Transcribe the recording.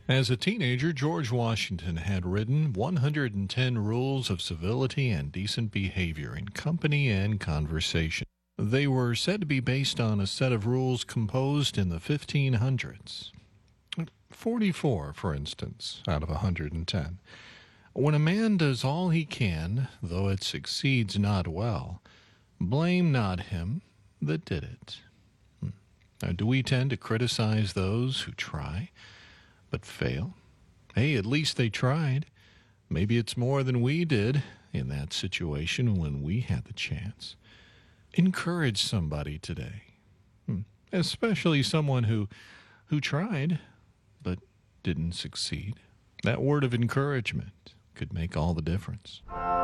As a teenager, George Washington had written 110 rules of civility and decent behavior in company and conversation. They were said to be based on a set of rules composed in the 1500s. 44, for instance, out of 110. When a man does all he can, though it succeeds not well, blame not him that did it. Now, do we tend to criticize those who try but fail? Hey, at least they tried. Maybe it's more than we did in that situation when we had the chance. Encourage somebody today, especially someone who tried but didn't succeed. That word of encouragement could make all the difference.